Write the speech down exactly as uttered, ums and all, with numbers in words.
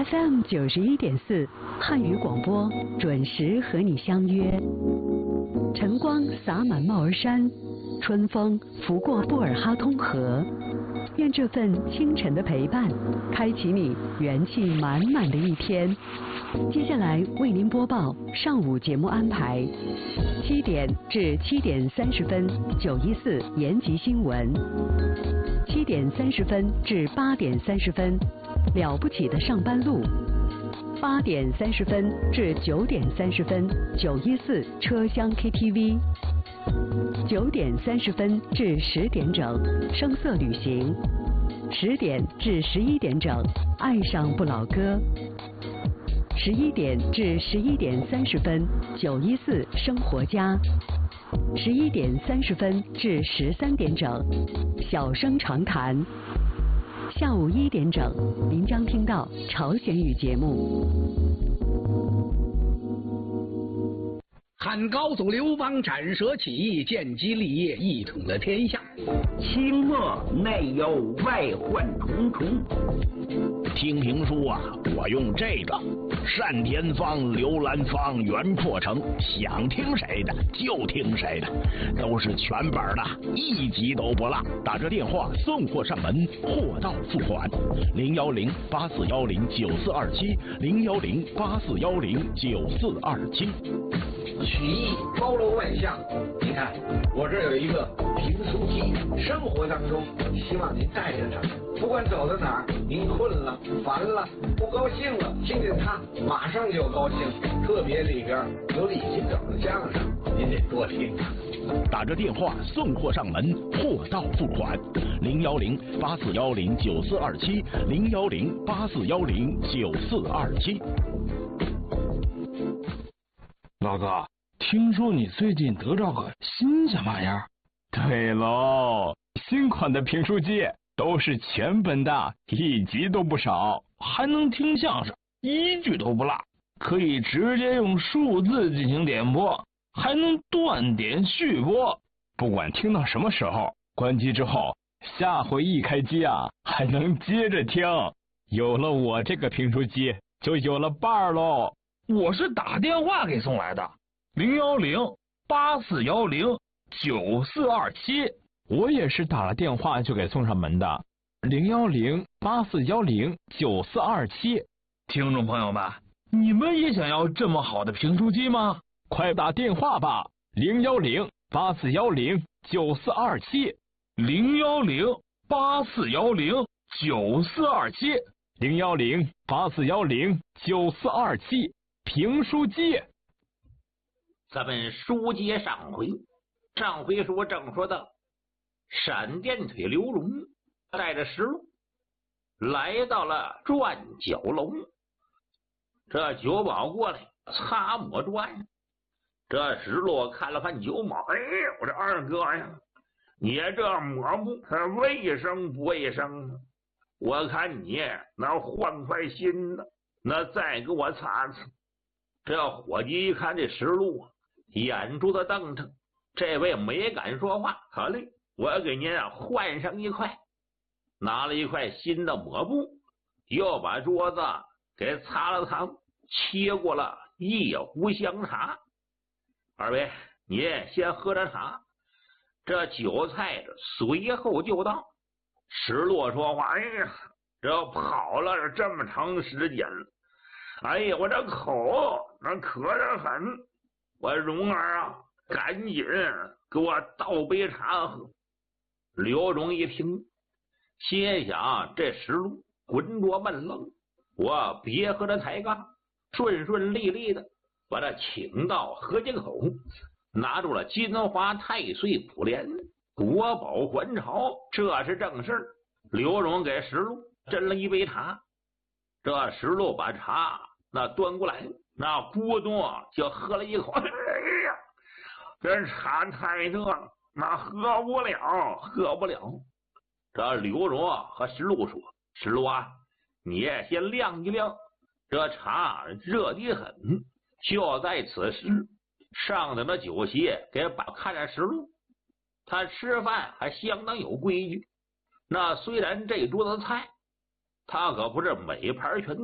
F M 九十一点四汉语广播准时和你相约。晨光洒满帽儿山，春风拂过布尔哈通河。愿这份清晨的陪伴，开启你元气满满的一天。接下来为您播报上午节目安排：七点至七点三十分，九一四延吉新闻；七点三十分至八点三十分，了不起的上班路；八点三十分至九点三十分，九一四车厢 K T V；九点三十分至十点整，声色旅行；十点至十一点整，爱上不老歌；十一点至十一点三十分，九一四生活家；十一点三十分至十三点整，小声长谈。下午一点整，您将听到朝鲜语节目。 汉高祖刘邦斩蛇起义，建基立业，一统了天下。 清末内有外患重重。 听评书啊，我用这个单田芳、刘兰芳、袁阔成，想听谁的就听谁的，都是全本的，一集都不落。打这电话送货上门，货到付款。零幺零八四幺零九四二七，零幺零八四幺零九四二七。 曲艺包罗万象，你看我这有一个评书记，生活当中希望您带着它，不管走到哪儿，您困了、烦了、不高兴了，听见它马上就高兴。特别里边有李金斗的相声，您得多听。 打着电话送货上门，货到付款。零幺零八四幺零九四二七，零幺零八四幺零九四二七。 老哥，听说你最近得着个新什么玩意儿？ 对喽，新款的评书机都是全本的，一集都不少， 还能听相声，一句都不落，可以直接用数字进行点播，还能断点续播， 不管听到什么时候，关机之后，下回一开机啊，还能接着听。有了我这个评书机，就有了伴儿喽。 我是打电话给送来的，零幺零八四幺零九四二七。 我也是打了电话就给送上门的，零幺零八四幺零九四二七。 听众朋友们，你们也想要这么好的评书机吗？ 快打电话吧，零幺零八四幺零九四二七， 零幺零八四幺零九四二七， 零幺零八四幺零九四二七。评书机， 咱们书接上回，上回说正说到，闪电腿刘荣带着石路来到了转角楼，这酒保过来擦抹转，这石路看了看酒保，哎呦，我这二哥呀，你这抹布卫生不卫生？我看你那换块新的，那再给我擦擦。这伙计一看这石路，眼珠子瞪着，这位没敢说话。好嘞，我给您啊换上一块，拿了一块新的抹布，又把桌子给擦了擦，切过了一壶香茶。二位，你先喝着茶，这酒菜随后就到。石路说话，哎呀，这跑了这么长时间了，哎呀，我这口那渴得很，我蓉儿啊，赶紧给我倒杯茶喝。刘荣一听，心想这石路浑浊闷愣，我别和他抬杠，顺顺利利的把他请到河街口，拿住了金华太岁普帘，国宝还朝，这是正事儿。刘荣给石路斟了一杯茶，这石路把茶那端过来，那咕咚就喝了一口。哎呀，这茶太热了，那喝不了，喝不了。这刘荣和石路说：“石路啊，你先晾一晾，这茶热得很。”就在此时，上等的酒席给把看着石路，他吃饭还相当有规矩。那虽然这桌子菜，他可不是每盘全